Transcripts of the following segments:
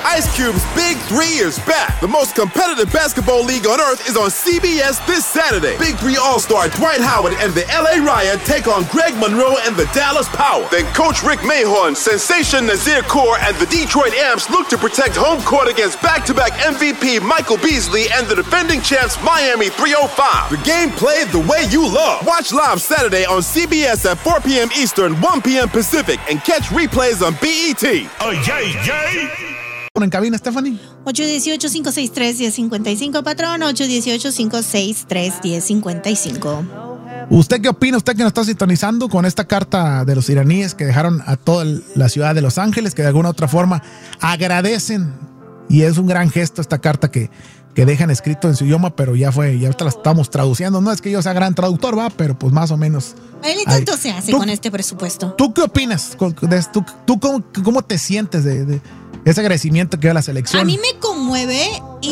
Ice Cube's Big 3 is back. The most competitive basketball league on earth is on CBS this Saturday. Big 3 All-Star Dwight Howard and the LA Riot take on Greg Monroe and the Dallas Power. Then Coach Rick Mahorn, Sensation Nazir Kaur, and the Detroit Amps look to protect home court against back-to-back MVP Michael Beasley and the defending champs Miami 305. The game played the way you love. Watch live Saturday on CBS at 4 p.m. Eastern, 1 p.m. Pacific, and catch replays on BET. Oh, yay, yay. En cabina, Stephanie. 818-563-1055, patrón. 818-563-1055. ¿Usted qué opina? Usted que nos está sintonizando con esta carta de los iraníes que dejaron a toda la ciudad de Los Ángeles, que de alguna u otra forma agradecen, y es un gran gesto esta carta que dejan escrito en su idioma, pero ya ahorita la estamos traduciendo. No es que yo sea gran traductor, va, pero pues más o menos. El intento se hace con este presupuesto. ¿Tú qué opinas? ¿Tú cómo te sientes de ese agradecimiento que dio la selección? A mí me conmueve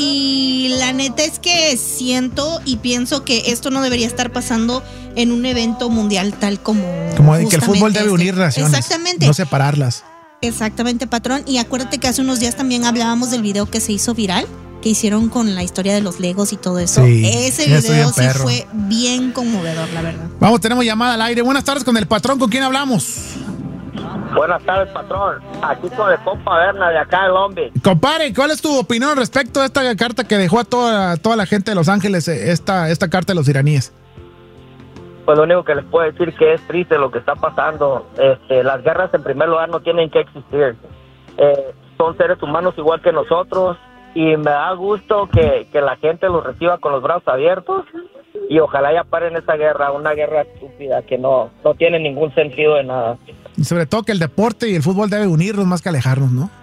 y la neta es que siento y pienso que esto no debería estar pasando en un evento mundial tal como que el fútbol debe unir naciones. Exactamente. No separarlas. Exactamente, patrón. Y acuérdate que hace unos días también hablábamos del video que se hizo viral, que hicieron con la historia de los Legos y todo eso. Sí, ese video sí fue bien conmovedor, la verdad. Vamos, tenemos llamada al aire. Buenas tardes con el patrón. ¿Con quién hablamos? Buenas tardes, patrón. Aquí con el compa Berna de acá de Long Beach. Compadre, ¿cuál es tu opinión respecto a esta carta que dejó a toda la gente de Los Ángeles, esta carta de los iraníes? Pues lo único que les puedo decir que es triste lo que está pasando. Las guerras en primer lugar no tienen que existir. Son seres humanos igual que nosotros y me da gusto que la gente los reciba con los brazos abiertos y ojalá ya paren esa guerra, una guerra estúpida que no tiene ningún sentido de nada. Y sobre todo que el deporte y el fútbol debe unirnos más que alejarnos, ¿no?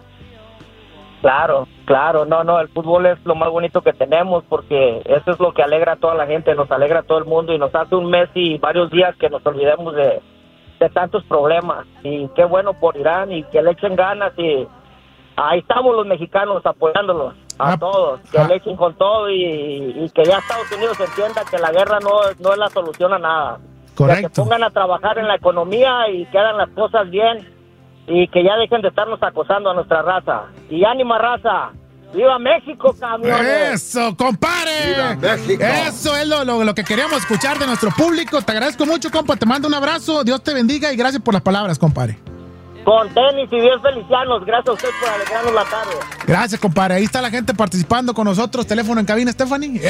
Claro, no, el fútbol es lo más bonito que tenemos porque eso es lo que alegra a toda la gente, nos alegra a todo el mundo y nos hace un mes y varios días que nos olvidemos de tantos problemas. Y qué bueno por Irán y que le echen ganas y ahí estamos los mexicanos apoyándolos a todos, que le echen con todo y que ya Estados Unidos entienda que la guerra no es la solución a nada. Correcto. Que se pongan a trabajar en la economía y que hagan las cosas bien. Y que ya dejen de estarnos acosando a nuestra raza. Y ánima, raza. ¡Viva México, camiones! ¡Eso, compadre! ¡Viva México! Eso es lo que queríamos escuchar de nuestro público. Te agradezco mucho, compa. Te mando un abrazo. Dios te bendiga y gracias por las palabras, compadre. Con tenis y bien felicianos. Gracias a usted por alegrarnos la tarde. Gracias, compadre. Ahí está la gente participando con nosotros. Teléfono en cabina, Stephanie.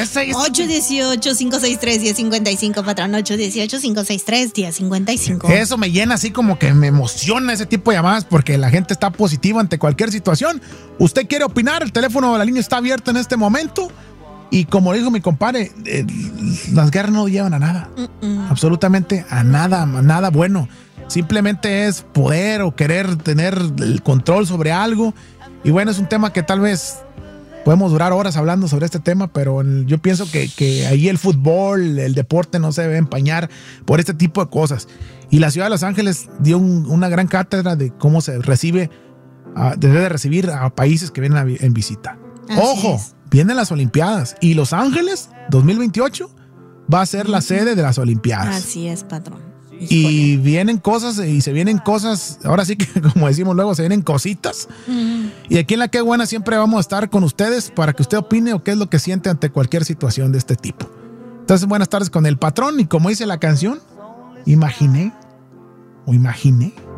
818-563-1055, patrón. 818-563-1055. Eso me llena así como que me emociona ese tipo de llamadas porque la gente está positiva ante cualquier situación. ¿Usted quiere opinar? El teléfono de la línea está abierto en este momento. Y como dijo mi compadre, las guerras no llevan a nada. Absolutamente a nada bueno. Simplemente es poder o querer tener el control sobre algo. Y bueno, es un tema que tal vez podemos durar horas hablando sobre este tema, pero yo pienso que ahí el fútbol, el deporte no se debe empañar por este tipo de cosas. Y la ciudad de Los Ángeles dio una gran cátedra de cómo se debe de recibir a países que vienen en visita. Así Ojo, es. Vienen las Olimpiadas y Los Ángeles 2028 va a ser la sede de las Olimpiadas. Así es, patrón. Y vienen cosas, ahora sí que como decimos luego, se vienen cositas. Y aquí en La Qué Buena siempre vamos a estar con ustedes para que usted opine o qué es lo que siente ante cualquier situación de este tipo. Entonces, buenas tardes con el patrón y como dice la canción, imaginé